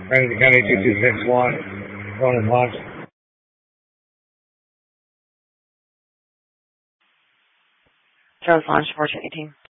Randy County 2261, going in launch. Charles Launch, 418.